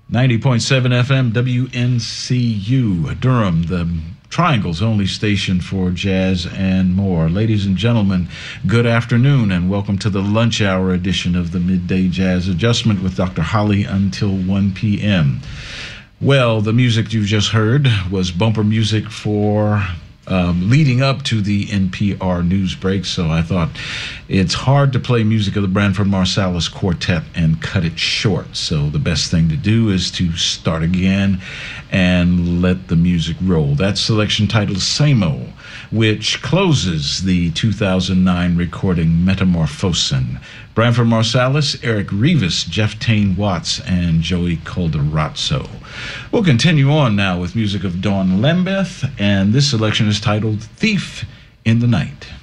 90.7 FM WNCU, Durham, the Triangle's only station for jazz and more. Ladies and gentlemen, good afternoon and welcome to the lunch hour edition of the Midday Jazz Adjustment with Dr. Holly until 1 p.m. Well, the music you just heard was bumper music for leading up to the NPR news break, so I thought it's hard to play music of the Branford Marsalis Quartet and cut it short. So the best thing to do is to start again and let the music roll. That selection titled Samo, which closes the 2009 recording Metamorphosin. Branford Marsalis, Eric Revis, Jeff Tain Watts, and Joey Calderazzo. We'll continue on now with music of Dawn Lambeth, and this selection is titled Thief in the Night.